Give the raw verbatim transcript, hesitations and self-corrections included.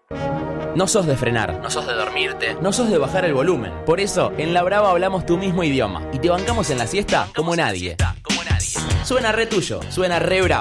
No sos de frenar, no sos de dormirte, no sos de bajar el volumen. Por eso, en La Brava hablamos tu mismo idioma y te bancamos en la siesta como nadie. Suena re tuyo, suena re bravo.